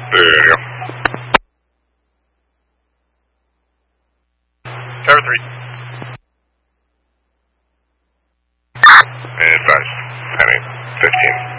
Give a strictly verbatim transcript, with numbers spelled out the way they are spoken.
There you go. Tower three. And advice. Penny. fifteen.